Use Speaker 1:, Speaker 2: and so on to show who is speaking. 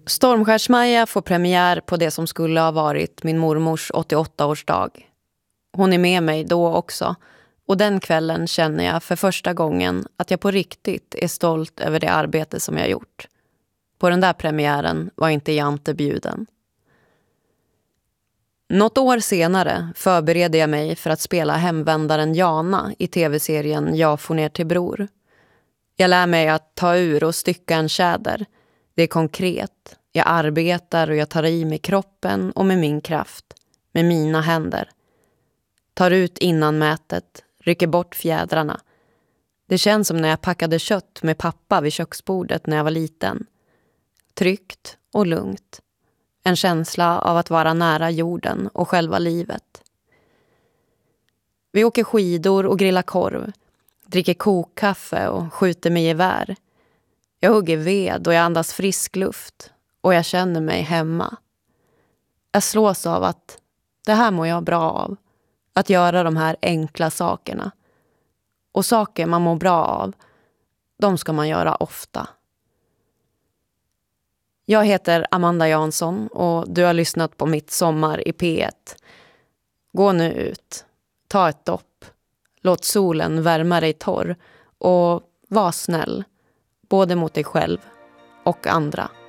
Speaker 1: Stormskärsmaja får premiär på det som skulle ha varit min mormors 88-årsdag. Hon är med mig då också, och den kvällen känner jag för första gången att jag på riktigt är stolt över det arbete som jag gjort. På den där premiären var inte Jante bjuden. Något år senare förberedde jag mig för att spela hemvändaren Jana i tv-serien Jag får ner till bror. Jag lär mig att ta ur och stycka en tjäder. Det är konkret. Jag arbetar och jag tar i med kroppen och med min kraft. Med mina händer. Tar ut innanmätet, rycker bort fjädrarna. Det känns som när jag packade kött med pappa vid köksbordet när jag var liten. Tryggt och lugnt. En känsla av att vara nära jorden och själva livet. Vi åker skidor och grillar korv. Dricker kokkaffe och skjuter med gevär. Jag hugger ved och jag andas frisk luft. Och jag känner mig hemma. Jag slås av att det här mår jag bra av. Att göra de här enkla sakerna. Och saker man mår bra av, de ska man göra ofta. Jag heter Amanda Jansson och du har lyssnat på Mitt sommar i P1. Gå nu ut. Ta ett dopp. Låt solen värma dig torr. Och var snäll. Både mot dig själv och andra.